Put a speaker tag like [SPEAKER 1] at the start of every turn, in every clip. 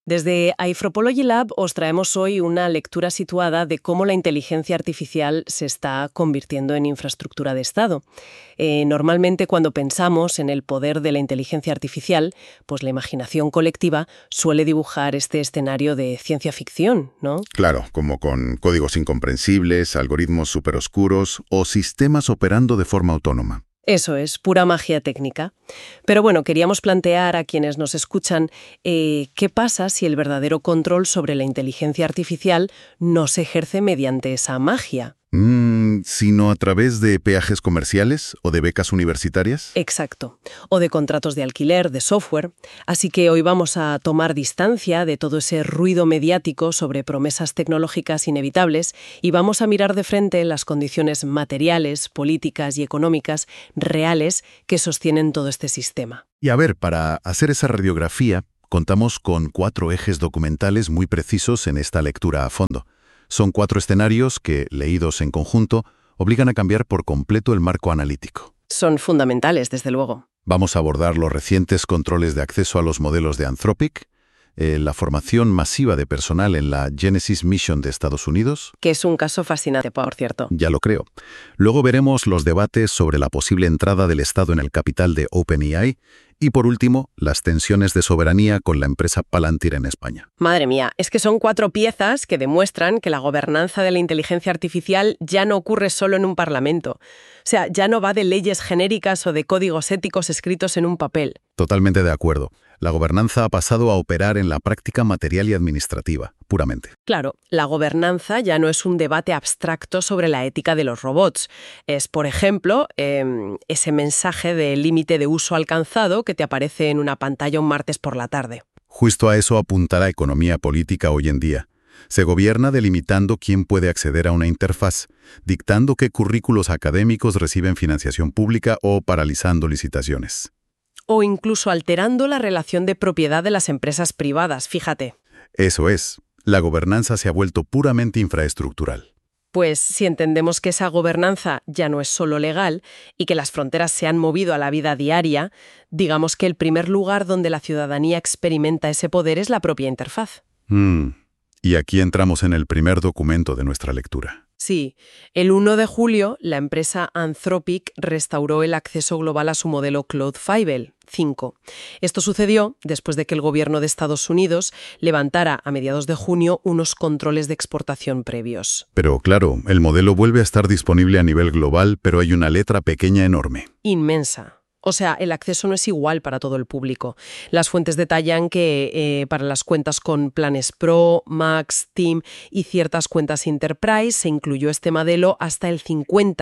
[SPEAKER 1] Desde iFropology Lab os traemos hoy una lectura situada de cómo la inteligencia artificial se está convirtiendo en infraestructura de Estado. Normalmente cuando pensamos en el poder de la inteligencia artificial, pues la imaginación colectiva suele dibujar este escenario de ciencia ficción, ¿no?
[SPEAKER 2] Claro, como con códigos incomprensibles, algoritmos superoscuros o sistemas operando de forma autónoma.
[SPEAKER 1] Eso es, pura magia técnica. Pero bueno, queríamos plantear a quienes nos escuchan qué pasa si el verdadero control sobre la inteligencia artificial no se ejerce mediante esa magia.
[SPEAKER 2] ¿Sino a través de peajes comerciales o de becas universitarias?
[SPEAKER 1] Exacto. O de contratos de alquiler, de software. Así que hoy vamos a tomar distancia de todo ese ruido mediático sobre promesas tecnológicas inevitables y vamos a mirar de frente las condiciones materiales, políticas y económicas reales que sostienen todo este sistema.
[SPEAKER 2] Y a ver, para hacer esa radiografía, contamos con 4 ejes documentales muy precisos en esta lectura a fondo. Son 4 escenarios que, leídos en conjunto, obligan a cambiar por completo el marco analítico.
[SPEAKER 1] Son fundamentales, desde luego.
[SPEAKER 2] Vamos a abordar los recientes controles de acceso a los modelos de Anthropic, la formación masiva de personal en la Genesis Mission de Estados Unidos.
[SPEAKER 1] Que es un caso fascinante, por cierto.
[SPEAKER 2] Ya lo creo. Luego veremos los debates sobre la posible entrada del Estado en el capital de OpenAI. Y por último, las tensiones de soberanía con la empresa Palantir en España.
[SPEAKER 1] Madre mía, es que son 4 piezas que demuestran que la gobernanza de la inteligencia artificial ya no ocurre solo en un parlamento. O sea, ya no va de leyes genéricas o de códigos éticos escritos en un papel.
[SPEAKER 2] Totalmente de acuerdo. La gobernanza ha pasado a operar en la práctica material y administrativa, puramente.
[SPEAKER 1] Claro, la gobernanza ya no es un debate abstracto sobre la ética de los robots. Es, por ejemplo, ese mensaje de límite de uso alcanzado que te aparece en una pantalla un martes por la tarde.
[SPEAKER 2] Justo a eso apunta la economía política hoy en día. Se gobierna delimitando quién puede acceder a una interfaz, dictando qué currículos académicos reciben financiación pública o paralizando licitaciones.
[SPEAKER 1] O incluso alterando la relación de propiedad de las empresas privadas, fíjate.
[SPEAKER 2] Eso es. La gobernanza se ha vuelto puramente infraestructural.
[SPEAKER 1] Pues si entendemos que esa gobernanza ya no es solo legal y que las fronteras se han movido a la vida diaria, digamos que el primer lugar donde la ciudadanía experimenta ese poder es la propia interfaz.
[SPEAKER 2] Y aquí entramos en el primer documento de nuestra lectura.
[SPEAKER 1] Sí, el 1 de julio la empresa Anthropic restauró el acceso global a su modelo Claude 5. Esto sucedió después de que el gobierno de Estados Unidos levantara a mediados de junio unos controles de exportación previos.
[SPEAKER 2] Pero claro, el modelo vuelve a estar disponible a nivel global, pero hay una letra pequeña enorme.
[SPEAKER 1] Inmensa. O sea, el acceso no es igual para todo el público. Las fuentes detallan que para las cuentas con planes Pro, Max, Team y ciertas cuentas Enterprise se incluyó este modelo hasta el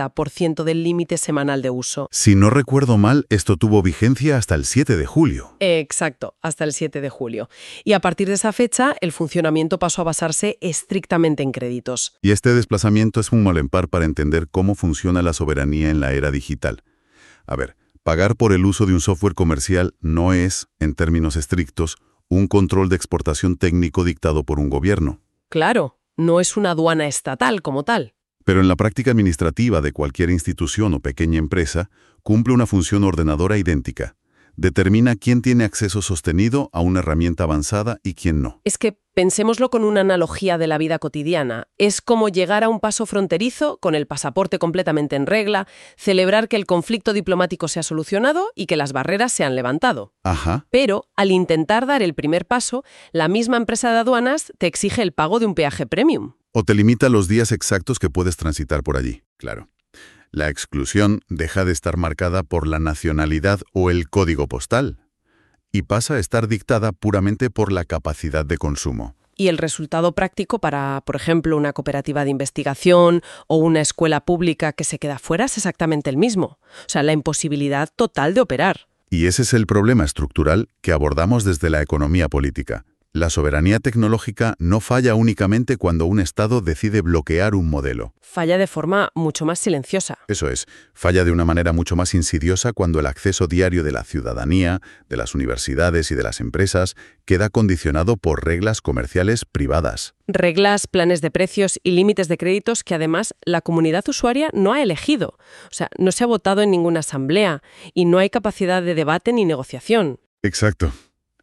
[SPEAKER 1] 50% del límite semanal de uso.
[SPEAKER 2] Si no recuerdo mal, esto tuvo vigencia hasta el 7 de julio.
[SPEAKER 1] Exacto, hasta el 7 de julio. Y a partir de esa fecha, el funcionamiento pasó a basarse estrictamente en créditos.
[SPEAKER 2] Y este desplazamiento es un malempar para entender cómo funciona la soberanía en la era digital. A ver, pagar por el uso de un software comercial no es, en términos estrictos, un control de exportación técnico dictado por un gobierno.
[SPEAKER 1] Claro, no es una aduana estatal como tal.
[SPEAKER 2] Pero en la práctica administrativa de cualquier institución o pequeña empresa, cumple una función ordenadora idéntica. Determina quién tiene acceso sostenido a una herramienta avanzada y quién no.
[SPEAKER 1] Es que pensémoslo con una analogía de la vida cotidiana. Es como llegar a un paso fronterizo con el pasaporte completamente en regla, celebrar que el conflicto diplomático se ha solucionado y que las barreras se han levantado.
[SPEAKER 2] Ajá.
[SPEAKER 1] Pero, al intentar dar el primer paso, la misma empresa de aduanas te exige el pago de un peaje premium.
[SPEAKER 2] O te limita los días exactos que puedes transitar por allí, claro. La exclusión deja de estar marcada por la nacionalidad o el código postal y pasa a estar dictada puramente por la capacidad de consumo.
[SPEAKER 1] Y el resultado práctico para, por ejemplo, una cooperativa de investigación o una escuela pública que se queda fuera es exactamente el mismo. O sea, la imposibilidad total de operar.
[SPEAKER 2] Y ese es el problema estructural que abordamos desde la economía política. La soberanía tecnológica no falla únicamente cuando un Estado decide bloquear un modelo.
[SPEAKER 1] Falla de forma mucho más silenciosa.
[SPEAKER 2] Eso es, falla de una manera mucho más insidiosa cuando el acceso diario de la ciudadanía, de las universidades y de las empresas queda condicionado por reglas comerciales privadas.
[SPEAKER 1] Reglas, planes de precios y límites de créditos que además la comunidad usuaria no ha elegido. O sea, no se ha votado en ninguna asamblea y no hay capacidad de debate ni negociación.
[SPEAKER 2] Exacto.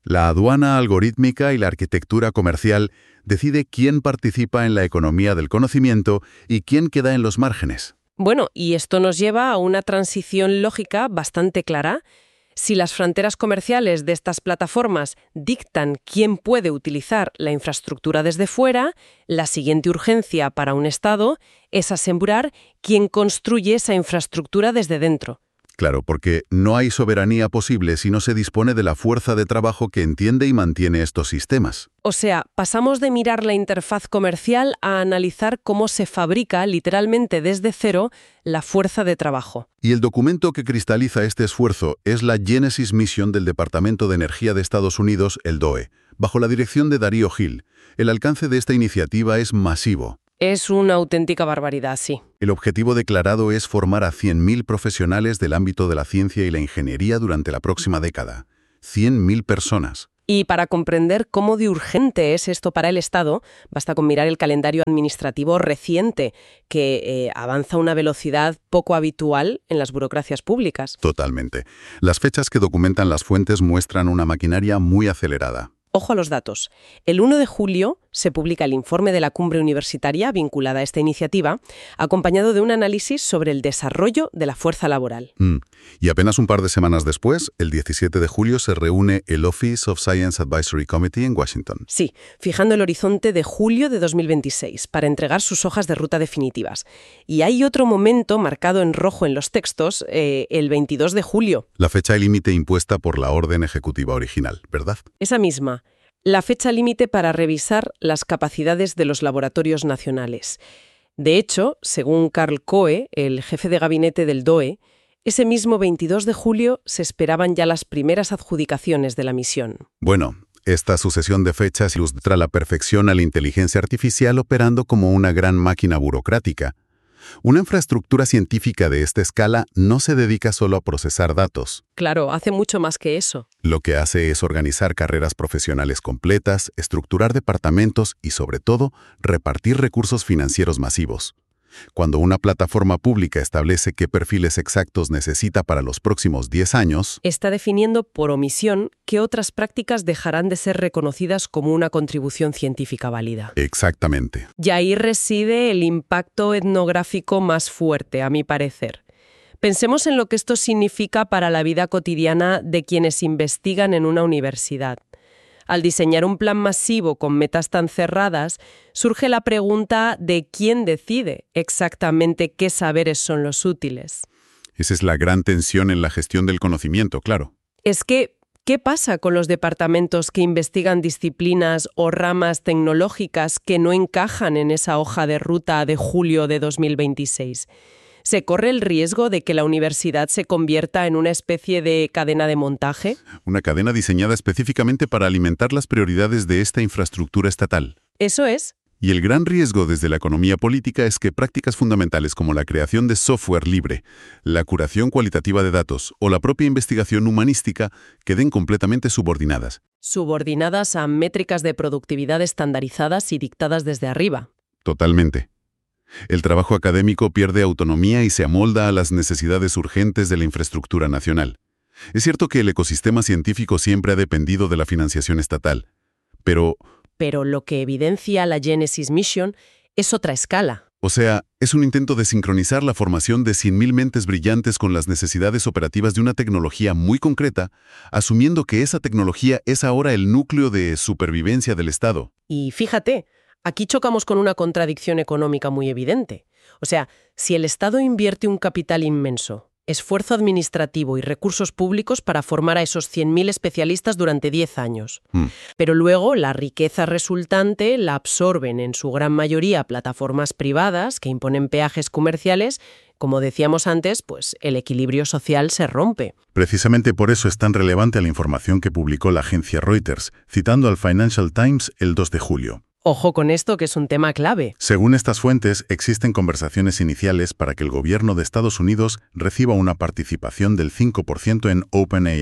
[SPEAKER 2] La aduana algorítmica y la arquitectura comercial decide quién participa en la economía del conocimiento y quién queda en los márgenes.
[SPEAKER 1] Bueno, y esto nos lleva a una transición lógica bastante clara. Si las fronteras comerciales de estas plataformas dictan quién puede utilizar la infraestructura desde fuera, la siguiente urgencia para un Estado es asegurar quién construye esa infraestructura desde dentro.
[SPEAKER 2] Claro, porque no hay soberanía posible si no se dispone de la fuerza de trabajo que entiende y mantiene estos sistemas.
[SPEAKER 1] O sea, pasamos de mirar la interfaz comercial a analizar cómo se fabrica literalmente desde cero la fuerza de trabajo.
[SPEAKER 2] Y el documento que cristaliza este esfuerzo es la Genesis Mission del Departamento de Energía de Estados Unidos, el DOE, bajo la dirección de Darío Hill. El alcance de esta iniciativa es masivo.
[SPEAKER 1] Es una auténtica barbaridad, sí.
[SPEAKER 2] El objetivo declarado es formar a 100.000 profesionales del ámbito de la ciencia y la ingeniería durante la próxima década. 100.000 personas.
[SPEAKER 1] Y para comprender cómo de urgente es esto para el Estado, basta con mirar el calendario administrativo reciente, que avanza a una velocidad poco habitual en las burocracias públicas.
[SPEAKER 2] Totalmente. Las fechas que documentan las fuentes muestran una maquinaria muy acelerada.
[SPEAKER 1] Ojo a los datos. El 1 de julio se publica el informe de la cumbre universitaria vinculada a esta iniciativa, acompañado de un análisis sobre el desarrollo de la fuerza laboral.
[SPEAKER 2] Y apenas un par de semanas después, el 17 de julio, se reúne el Office of Science Advisory Committee en Washington.
[SPEAKER 1] Sí, fijando el horizonte de julio de 2026 para entregar sus hojas de ruta definitivas. Y hay otro momento marcado en rojo en los textos, el 22 de julio.
[SPEAKER 2] La fecha límite impuesta por la orden ejecutiva original, ¿verdad?
[SPEAKER 1] Esa misma. La fecha límite para revisar las capacidades de los laboratorios nacionales. De hecho, según Carl Coe, el jefe de gabinete del DOE, ese mismo 22 de julio se esperaban ya las primeras adjudicaciones de la misión.
[SPEAKER 2] Bueno, esta sucesión de fechas ilustra la perfección a la inteligencia artificial operando como una gran máquina burocrática. Una infraestructura científica de esta escala no se dedica solo a procesar datos.
[SPEAKER 1] Claro, hace mucho más que eso.
[SPEAKER 2] Lo que hace es organizar carreras profesionales completas, estructurar departamentos y, sobre todo, repartir recursos financieros masivos. Cuando una plataforma pública establece qué perfiles exactos necesita para los próximos 10 años,
[SPEAKER 1] está definiendo por omisión qué otras prácticas dejarán de ser reconocidas como una contribución científica válida.
[SPEAKER 2] Exactamente.
[SPEAKER 1] Y ahí reside el impacto etnográfico más fuerte, a mi parecer. Pensemos en lo que esto significa para la vida cotidiana de quienes investigan en una universidad. Al diseñar un plan masivo con metas tan cerradas, surge la pregunta de quién decide exactamente qué saberes son los útiles.
[SPEAKER 2] Esa es la gran tensión en la gestión del conocimiento, claro.
[SPEAKER 1] Es que, ¿qué pasa con los departamentos que investigan disciplinas o ramas tecnológicas que no encajan en esa hoja de ruta de julio de 2026? ¿Se corre el riesgo de que la universidad se convierta en una especie de cadena de montaje?
[SPEAKER 2] Una cadena diseñada específicamente para alimentar las prioridades de esta infraestructura estatal.
[SPEAKER 1] Eso es.
[SPEAKER 2] Y el gran riesgo desde la economía política es que prácticas fundamentales como la creación de software libre, la curación cualitativa de datos o la propia investigación humanística queden completamente subordinadas.
[SPEAKER 1] Subordinadas a métricas de productividad estandarizadas y dictadas desde arriba.
[SPEAKER 2] Totalmente. El trabajo académico pierde autonomía y se amolda a las necesidades urgentes de la infraestructura nacional. Es cierto que el ecosistema científico siempre ha dependido de la financiación estatal, pero
[SPEAKER 1] lo que evidencia la Genesis Mission es otra escala.
[SPEAKER 2] O sea, es un intento de sincronizar la formación de 100.000 mentes brillantes con las necesidades operativas de una tecnología muy concreta, asumiendo que esa tecnología es ahora el núcleo de supervivencia del Estado.
[SPEAKER 1] Y fíjate, aquí chocamos con una contradicción económica muy evidente. O sea, si el Estado invierte un capital inmenso, esfuerzo administrativo y recursos públicos para formar a esos 100.000 especialistas durante 10 años. Pero luego la riqueza resultante la absorben en su gran mayoría plataformas privadas que imponen peajes comerciales. Como decíamos antes, pues el equilibrio social se rompe.
[SPEAKER 2] Precisamente por eso es tan relevante la información que publicó la agencia Reuters, citando al Financial Times el 2 de julio.
[SPEAKER 1] Ojo con esto, que es un tema clave.
[SPEAKER 2] Según estas fuentes, existen conversaciones iniciales para que el gobierno de Estados Unidos reciba una participación del 5% en OpenAI.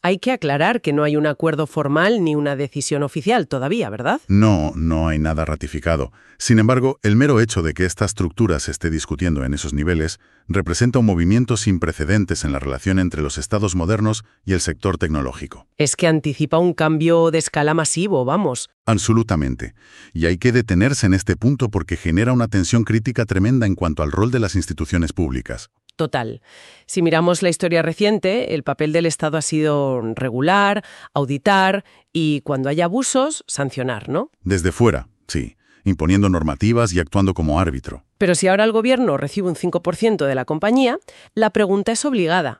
[SPEAKER 1] Hay que aclarar que no hay un acuerdo formal ni una decisión oficial todavía, ¿verdad?
[SPEAKER 2] No hay nada ratificado. Sin embargo, el mero hecho de que esta estructura se esté discutiendo en esos niveles representa un movimiento sin precedentes en la relación entre los estados modernos y el sector tecnológico.
[SPEAKER 1] Es que anticipa un cambio de escala masivo, vamos.
[SPEAKER 2] Absolutamente. Y hay que detenerse en este punto porque genera una tensión crítica tremenda en cuanto al rol de las instituciones públicas.
[SPEAKER 1] Total. Si miramos la historia reciente, el papel del Estado ha sido regular, auditar y, cuando haya abusos, sancionar, ¿no?
[SPEAKER 2] Desde fuera, sí, imponiendo normativas y actuando como árbitro.
[SPEAKER 1] Pero si ahora el gobierno recibe un 5% de la compañía, la pregunta es obligada.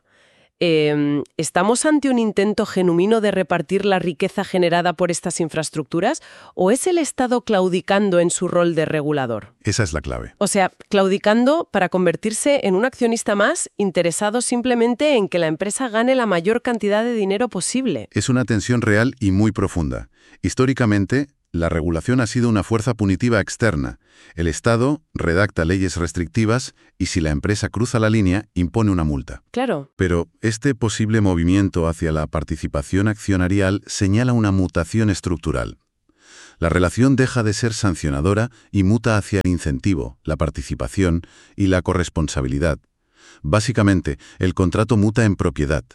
[SPEAKER 1] ¿Estamos ante un intento genuino de repartir la riqueza generada por estas infraestructuras o es el Estado claudicando en su rol de regulador?
[SPEAKER 2] Esa es la clave.
[SPEAKER 1] O sea, claudicando para convertirse en un accionista más interesado simplemente en que la empresa gane la mayor cantidad de dinero posible.
[SPEAKER 2] Es una tensión real y muy profunda. Históricamente, la regulación ha sido una fuerza punitiva externa. El Estado redacta leyes restrictivas y si la empresa cruza la línea, impone una multa.
[SPEAKER 1] Claro.
[SPEAKER 2] Pero este posible movimiento hacia la participación accionarial señala una mutación estructural. La relación deja de ser sancionadora y muta hacia el incentivo, la participación y la corresponsabilidad. Básicamente, el contrato muta en propiedad.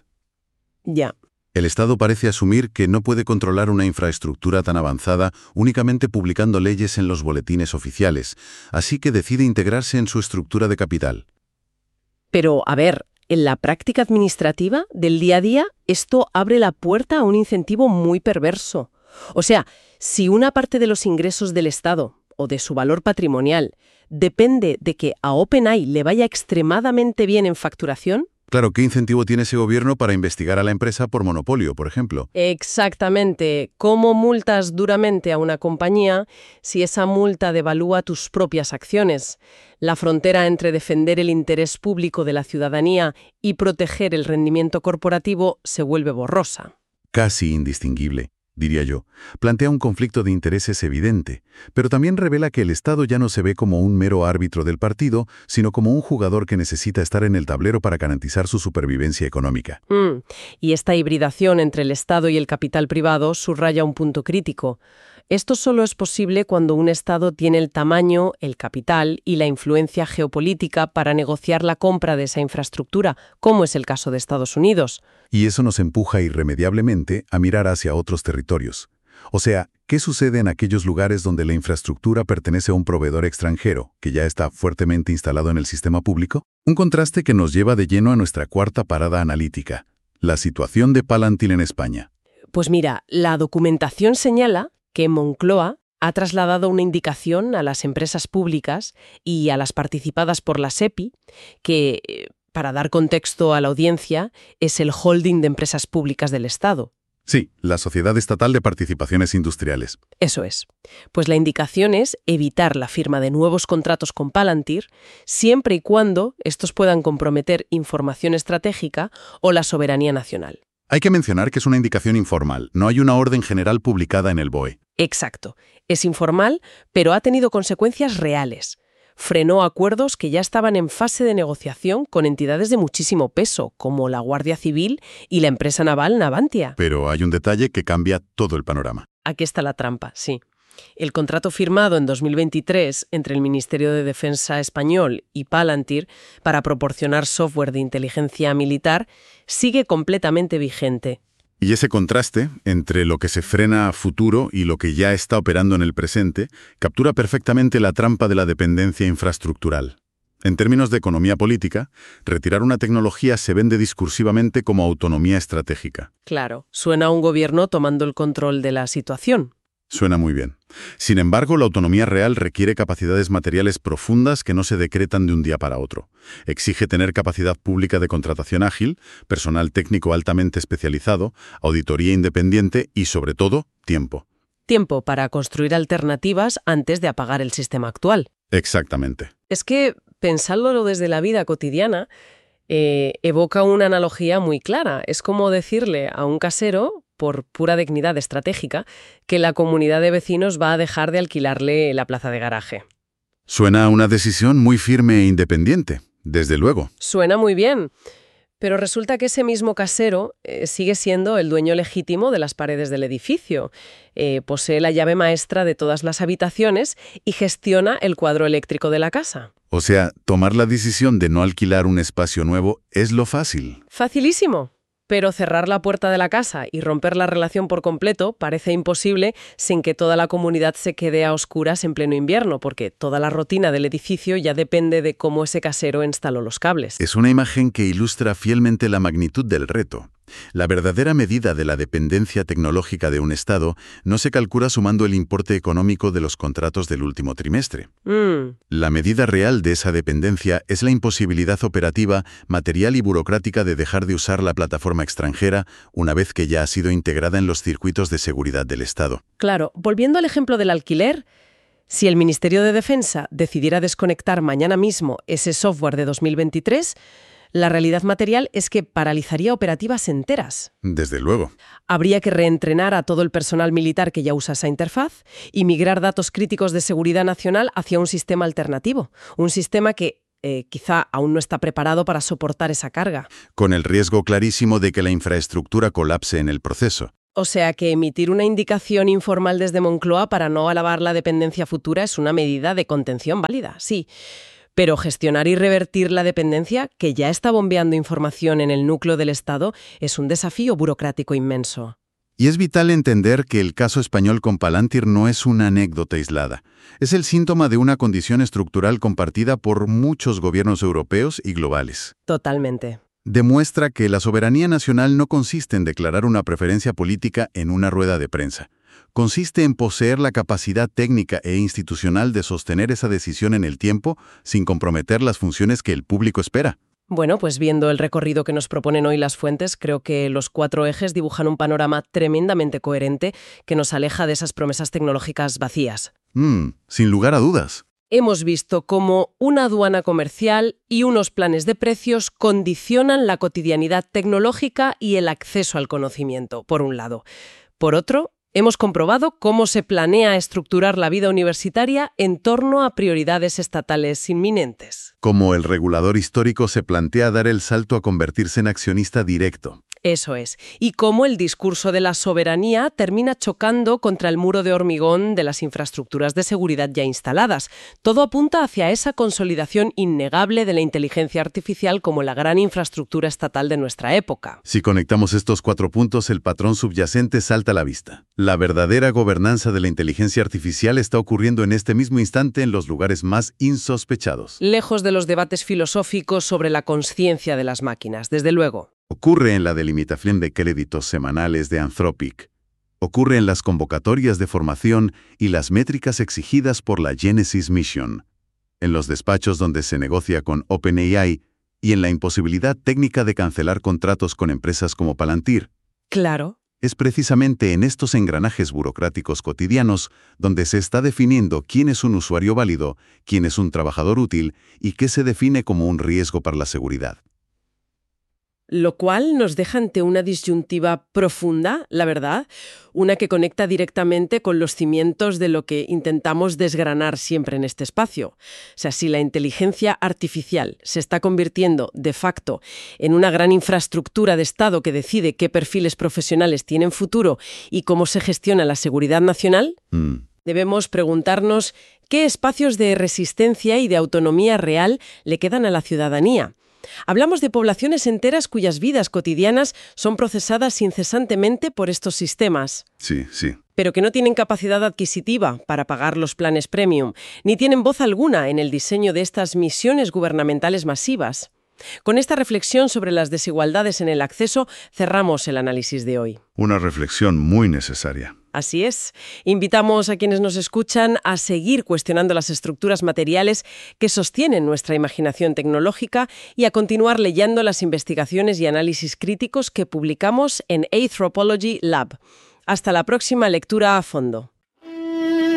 [SPEAKER 1] Ya.
[SPEAKER 2] El Estado parece asumir que no puede controlar una infraestructura tan avanzada únicamente publicando leyes en los boletines oficiales, así que decide integrarse en su estructura de capital.
[SPEAKER 1] Pero, a ver, en la práctica administrativa del día a día, esto abre la puerta a un incentivo muy perverso. O sea, si una parte de los ingresos del Estado o de su valor patrimonial depende de que a OpenAI le vaya extremadamente bien en facturación.
[SPEAKER 2] Claro, ¿qué incentivo tiene ese gobierno para investigar a la empresa por monopolio, por ejemplo?
[SPEAKER 1] Exactamente. ¿Cómo multas duramente a una compañía si esa multa devalúa tus propias acciones? La frontera entre defender el interés público de la ciudadanía y proteger el rendimiento corporativo se vuelve borrosa.
[SPEAKER 2] Casi indistinguible, diría yo. Plantea un conflicto de intereses evidente, pero también revela que el Estado ya no se ve como un mero árbitro del partido, sino como un jugador que necesita estar en el tablero para garantizar su supervivencia económica.
[SPEAKER 1] Y esta hibridación entre el Estado y el capital privado subraya un punto crítico. Esto solo es posible cuando un Estado tiene el tamaño, el capital y la influencia geopolítica para negociar la compra de esa infraestructura, como es el caso de Estados Unidos.
[SPEAKER 2] Y eso nos empuja irremediablemente a mirar hacia otros territorios. O sea, ¿qué sucede en aquellos lugares donde la infraestructura pertenece a un proveedor extranjero, que ya está fuertemente instalado en el sistema público? Un contraste que nos lleva de lleno a nuestra cuarta parada analítica, la situación de Palantir en España.
[SPEAKER 1] Pues mira, la documentación señala que Moncloa ha trasladado una indicación a las empresas públicas y a las participadas por la SEPI, que, para dar contexto a la audiencia, es el holding de empresas públicas del Estado.
[SPEAKER 2] Sí, la Sociedad Estatal de Participaciones Industriales.
[SPEAKER 1] Eso es. Pues la indicación es evitar la firma de nuevos contratos con Palantir siempre y cuando estos puedan comprometer información estratégica o la soberanía nacional.
[SPEAKER 2] Hay que mencionar que es una indicación informal, no hay una orden general publicada en el BOE.
[SPEAKER 1] Exacto. Es informal, pero ha tenido consecuencias reales. Frenó acuerdos que ya estaban en fase de negociación con entidades de muchísimo peso, como la Guardia Civil y la empresa naval Navantia.
[SPEAKER 2] Pero hay un detalle que cambia todo el panorama.
[SPEAKER 1] Aquí está la trampa, sí. El contrato firmado en 2023 entre el Ministerio de Defensa español y Palantir para proporcionar software de inteligencia militar sigue completamente vigente.
[SPEAKER 2] Y ese contraste entre lo que se frena a futuro y lo que ya está operando en el presente captura perfectamente la trampa de la dependencia infraestructural. En términos de economía política, retirar una tecnología se vende discursivamente como autonomía estratégica.
[SPEAKER 1] Claro, suena a un gobierno tomando el control de la situación.
[SPEAKER 2] Suena muy bien. Sin embargo, la autonomía real requiere capacidades materiales profundas que no se decretan de un día para otro. Exige tener capacidad pública de contratación ágil, personal técnico altamente especializado, auditoría independiente y, sobre todo, tiempo.
[SPEAKER 1] Tiempo para construir alternativas antes de apagar el sistema actual.
[SPEAKER 2] Exactamente.
[SPEAKER 1] Es que, pensándolo desde la vida cotidiana, evoca una analogía muy clara. Es como decirle a un casero, por pura dignidad estratégica, que la comunidad de vecinos va a dejar de alquilarle la plaza de garaje.
[SPEAKER 2] Suena a una decisión muy firme e independiente, desde luego.
[SPEAKER 1] Suena muy bien, Pero resulta que ese mismo casero sigue siendo el dueño legítimo de las paredes del edificio. Posee la llave maestra de todas las habitaciones y gestiona el cuadro eléctrico de la casa.
[SPEAKER 2] O sea, tomar la decisión de no alquilar un espacio nuevo es lo fácil.
[SPEAKER 1] Facilísimo. Pero cerrar la puerta de la casa y romper la relación por completo parece imposible sin que toda la comunidad se quede a oscuras en pleno invierno, porque toda la rutina del edificio ya depende de cómo ese casero instaló los cables.
[SPEAKER 2] Es una imagen que ilustra fielmente la magnitud del reto. La verdadera medida de la dependencia tecnológica de un Estado no se calcula sumando el importe económico de los contratos del último trimestre. La medida real de esa dependencia es la imposibilidad operativa, material y burocrática de dejar de usar la plataforma extranjera una vez que ya ha sido integrada en los circuitos de seguridad del Estado.
[SPEAKER 1] Claro, volviendo al ejemplo del alquiler, si el Ministerio de Defensa decidiera desconectar mañana mismo ese software de 2023, la realidad material es que paralizaría operativas enteras.
[SPEAKER 2] Desde luego.
[SPEAKER 1] Habría que reentrenar a todo el personal militar que ya usa esa interfaz y migrar datos críticos de seguridad nacional hacia un sistema alternativo. Un sistema que quizá aún no está preparado para soportar esa carga.
[SPEAKER 2] Con el riesgo clarísimo de que la infraestructura colapse en el proceso.
[SPEAKER 1] O sea que emitir una indicación informal desde Moncloa para no alabar la dependencia futura es una medida de contención válida, sí. Pero gestionar y revertir la dependencia, que ya está bombeando información en el núcleo del Estado, es un desafío burocrático inmenso.
[SPEAKER 2] Y es vital entender que el caso español con Palantir no es una anécdota aislada. Es el síntoma de una condición estructural compartida por muchos gobiernos europeos y globales.
[SPEAKER 1] Totalmente.
[SPEAKER 2] Demuestra que la soberanía nacional no consiste en declarar una preferencia política en una rueda de prensa. Consiste en poseer la capacidad técnica e institucional de sostener esa decisión en el tiempo sin comprometer las funciones que el público espera.
[SPEAKER 1] Bueno, pues viendo el recorrido que nos proponen hoy las fuentes, creo que los 4 ejes dibujan un panorama tremendamente coherente que nos aleja de esas promesas tecnológicas vacías.
[SPEAKER 2] Sin lugar a dudas.
[SPEAKER 1] Hemos visto cómo una aduana comercial y unos planes de precios condicionan la cotidianidad tecnológica y el acceso al conocimiento, por un lado. Por otro, hemos comprobado cómo se planea estructurar la vida universitaria en torno a prioridades estatales inminentes.
[SPEAKER 2] Como el regulador histórico se plantea dar el salto a convertirse en accionista directo.
[SPEAKER 1] Eso es. Y cómo el discurso de la soberanía termina chocando contra el muro de hormigón de las infraestructuras de seguridad ya instaladas. Todo apunta hacia esa consolidación innegable de la inteligencia artificial como la gran infraestructura estatal de nuestra época.
[SPEAKER 2] Si conectamos estos 4 puntos, el patrón subyacente salta a la vista. La verdadera gobernanza de la inteligencia artificial está ocurriendo en este mismo instante en los lugares más insospechados.
[SPEAKER 1] Lejos de los debates filosóficos sobre la consciencia de las máquinas, desde luego.
[SPEAKER 2] Ocurre en la delimitación de créditos semanales de Anthropic. Ocurre en las convocatorias de formación y las métricas exigidas por la Genesis Mission. En los despachos donde se negocia con OpenAI y en la imposibilidad técnica de cancelar contratos con empresas como Palantir.
[SPEAKER 1] Claro.
[SPEAKER 2] Es precisamente en estos engranajes burocráticos cotidianos donde se está definiendo quién es un usuario válido, quién es un trabajador útil y qué se define como un riesgo para la seguridad.
[SPEAKER 1] Lo cual nos deja ante una disyuntiva profunda, la verdad, una que conecta directamente con los cimientos de lo que intentamos desgranar siempre en este espacio. O sea, si la inteligencia artificial se está convirtiendo, de facto, en una gran infraestructura de Estado que decide qué perfiles profesionales tienen futuro y cómo se gestiona la seguridad nacional, debemos preguntarnos qué espacios de resistencia y de autonomía real le quedan a la ciudadanía. Hablamos de poblaciones enteras cuyas vidas cotidianas son procesadas incesantemente por estos sistemas.
[SPEAKER 2] Sí.
[SPEAKER 1] Pero que no tienen capacidad adquisitiva para pagar los planes premium, ni tienen voz alguna en el diseño de estas misiones gubernamentales masivas. Con esta reflexión sobre las desigualdades en el acceso, cerramos el análisis de hoy.
[SPEAKER 2] Una reflexión muy necesaria.
[SPEAKER 1] Así es. Invitamos a quienes nos escuchan a seguir cuestionando las estructuras materiales que sostienen nuestra imaginación tecnológica y a continuar leyendo las investigaciones y análisis críticos que publicamos en Anthropology Lab. Hasta la próxima lectura a fondo.